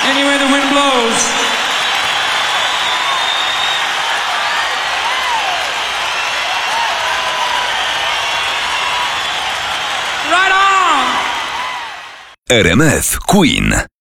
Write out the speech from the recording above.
Anywhere the wind blows. Right on! RMF Queen.